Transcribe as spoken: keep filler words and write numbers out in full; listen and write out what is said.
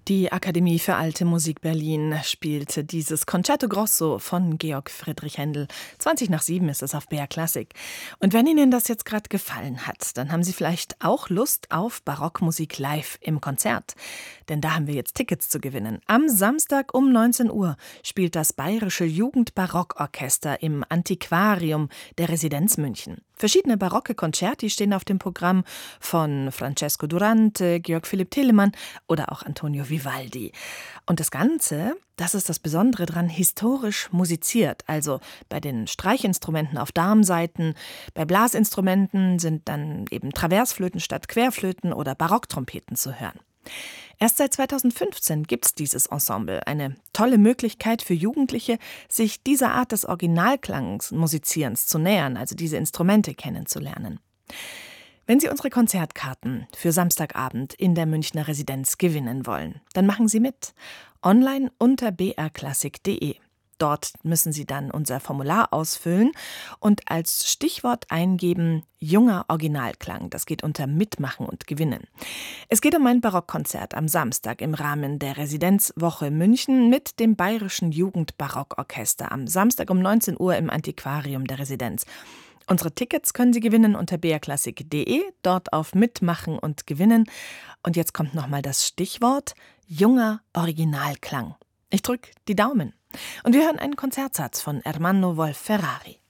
Die Akademie für Alte Musik Berlin spielte dieses Concerto Grosso von Georg Friedrich Händel. zwanzig nach sieben ist es auf B R Klassik. Und wenn Ihnen das jetzt gerade gefallen hat, dann haben Sie vielleicht auch Lust auf Barockmusik live im Konzert. Denn da haben wir jetzt Tickets zu gewinnen. Am Samstag um neunzehn Uhr spielt das Bayerische Jugendbarockorchester im Antiquarium der Residenz München. Verschiedene barocke Concerti stehen auf dem Programm von Francesco Durante, Georg Philipp Telemann oder auch Antonio Vivaldi. Und das Ganze, das ist das Besondere dran, historisch musiziert. Also bei den Streichinstrumenten auf Darmsaiten, bei Blasinstrumenten sind dann eben Traversflöten statt Querflöten oder Barocktrompeten zu hören. Erst seit zweitausendfünfzehn gibt es dieses Ensemble, eine tolle Möglichkeit für Jugendliche, sich dieser Art des Originalklangs Musizierens zu nähern, also diese Instrumente kennenzulernen. Wenn Sie unsere Konzertkarten für Samstagabend in der Münchner Residenz gewinnen wollen, dann machen Sie mit. Online unter b r klassik punkt d e. Dort müssen Sie dann unser Formular ausfüllen und als Stichwort eingeben junger Originalklang. Das geht unter Mitmachen und Gewinnen. Es geht um ein Barockkonzert am Samstag im Rahmen der Residenzwoche München mit dem Bayerischen Jugendbarockorchester am Samstag um neunzehn Uhr im Antiquarium der Residenz. Unsere Tickets können Sie gewinnen unter b r klassik punkt d e, dort auf Mitmachen und Gewinnen. Und jetzt kommt nochmal das Stichwort junger Originalklang. Ich drücke die Daumen. Und wir hören einen Konzertsatz von Ermanno Wolf-Ferrari.